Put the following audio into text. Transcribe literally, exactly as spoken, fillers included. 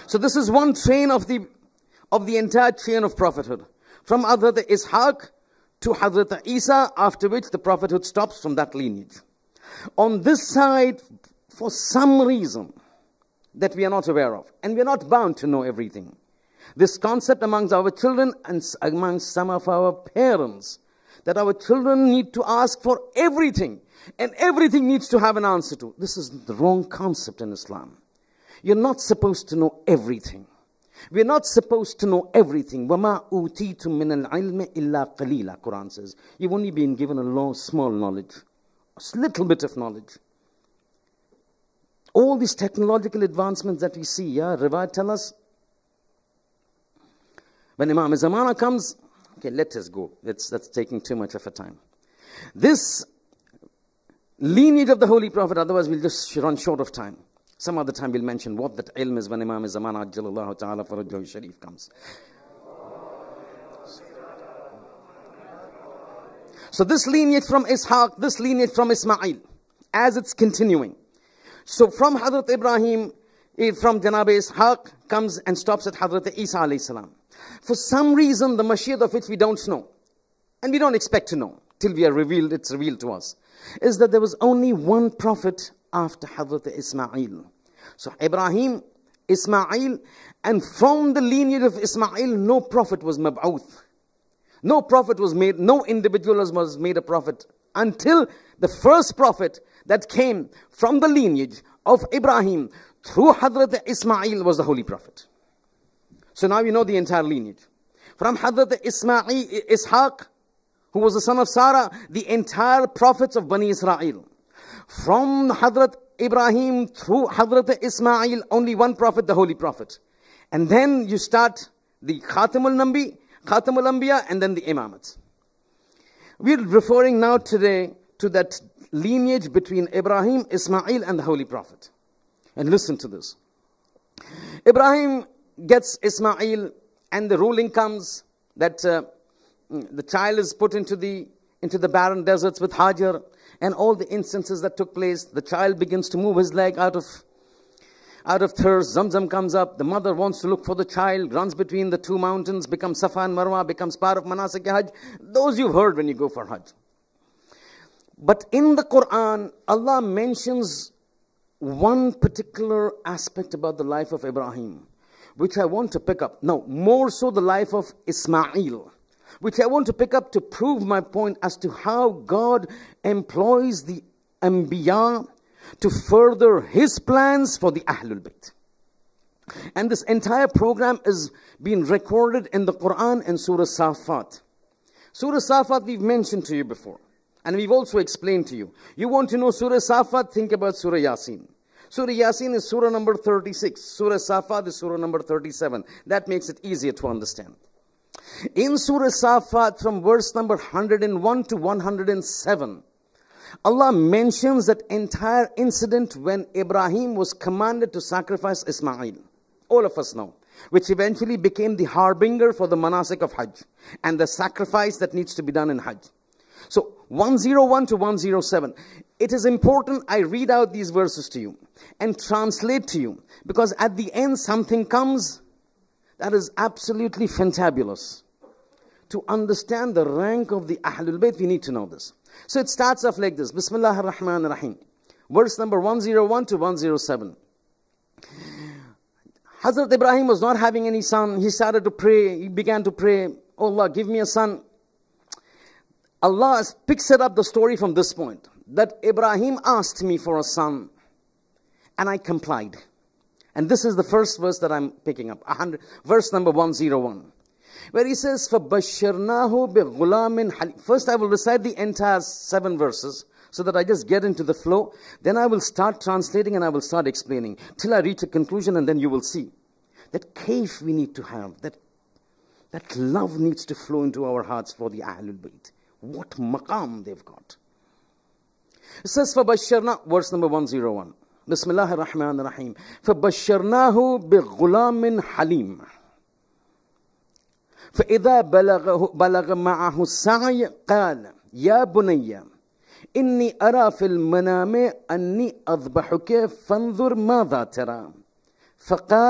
So this is one train of the of the entire chain of prophethood. From Hazrat Ishaq to Hazrat Isa, after which the prophethood stops from that lineage. On this side, for some reason that we are not aware of, and we are not bound to know everything, this concept amongst our children and amongst some of our parents, that our children need to ask for everything, and everything needs to have an answer to. This is the wrong concept in Islam. You're not supposed to know everything. We're not supposed to know everything. وَمَا أُوتِيتُم مِّنَ الْعِلْمِ إِلَّا قَلِيلًا, Quran says. You've only been given a long, small knowledge, a little bit of knowledge. All these technological advancements that we see, yeah, Riwayat tell us, when Imam Zamana comes, okay, let us go. That's, that's taking too much of a time. This lineage of the Holy Prophet, otherwise we'll just run short of time. Some other time we'll mention what that ilm is when Imam Zamana Ajjalallahu Ta'ala Farajahu Sharif comes. So this lineage from Ishaq, this lineage from Ismail, as it's continuing. So from Hazrat Ibrahim, from Janab Ishaq, comes and stops at Hazrat Isa alayhi salam. For some reason, the Mashiach of which we don't know, and we don't expect to know, till we are revealed, it's revealed to us, is that there was only one prophet after Hazrat Ismail. So Ibrahim, Ismail, and from the lineage of Ismail, no prophet was mab'uth. No prophet was made, no individual was made a prophet until the first prophet that came from the lineage of Ibrahim through Hazrat Ismail was the Holy Prophet. So now you know the entire lineage. From Hazrat Ismail, Ishaq, who was the son of Sarah, the entire prophets of Bani Israel. From Hazrat Ibrahim through Hazrat Ismail, only one prophet, the Holy Prophet. And then you start the Khatamul Nabi, Khatamul Anbiya, and then the Imamats. We're referring now today to that lineage between Ibrahim, Ismail, and the Holy Prophet. And listen to this. Ibrahim gets Ismail, and the ruling comes that uh, the child is put into the into the barren deserts with Hajar, and all the instances that took place. The child begins to move his leg out of out of thirst. Zamzam comes up. The mother wants to look for the child, runs between the two mountains, becomes Safa and Marwa, becomes part of Manasik Hajj. Those you've heard when you go for Hajj. But in the Quran, Allah mentions one particular aspect about the life of Ibrahim, which I want to pick up. No, more so the life of Ismail, which I want to pick up to prove my point as to how God employs the Anbiya to further His plans for the Ahlul Bayt. And this entire program is being recorded in the Quran and Surah Safat. Surah Safat we've mentioned to you before. And we've also explained to you. You want to know Surah Safat? Think about Surah Yasin. Surah Yasin is Surah number thirty-six. Surah Safat is Surah number thirty-seven. That makes it easier to understand. In Surah Safat, from verse number one hundred one to one hundred seven, Allah mentions that entire incident when Ibrahim was commanded to sacrifice Ismail. All of us know. Which eventually became the harbinger for the manasik of Hajj. And the sacrifice that needs to be done in Hajj. So, one oh one to one oh seven. It is important I read out these verses to you and translate to you, because at the end something comes that is absolutely fantabulous. To understand the rank of the Ahlul Bayt, we need to know this. So it starts off like this. Bismillah ar-Rahman ar-Rahim. Verse number one oh one to one oh seven. Hazrat Ibrahim was not having any son. He started to pray. He began to pray, oh Allah, give me a son. Allah picks it up the story from this point. That Ibrahim asked me for a son. And I complied. And this is the first verse that I'm picking up. Verse number one oh one. Where he says, فَبَشَّرْنَاهُ بِغُلَامٍ حَلِيمٍ. First I will recite the entire seven verses, so that I just get into the flow. Then I will start translating and I will start explaining. Till I reach a conclusion, and then you will see. That kayf we need to have. That, that love needs to flow into our hearts for the Ahlul Bayt. What maqam they've got. It says, فَبَشَّرْنَا, verse number one oh one. Bismillah ar-Rahman ar-Rahim. فَبَشَّرْنَاهُ بِغُلَامٍ حَلِيمٍ فإذا بلغ بلغ معه السعي قال يا بني إني أرى في المنام أني أذبحك فانظر ماذا ترى فقال